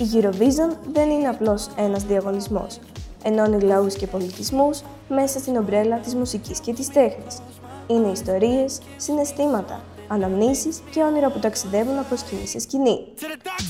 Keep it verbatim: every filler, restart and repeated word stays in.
Η Eurovision δεν είναι απλώς ένας διαγωνισμός. Ενώνει λαούς και πολιτισμούς μέσα στην ομπρέλα της μουσικής και της τέχνης. Είναι ιστορίες, συναισθήματα, αναμνήσεις και όνειρα που ταξιδεύουν από σκηνή σε σκηνή.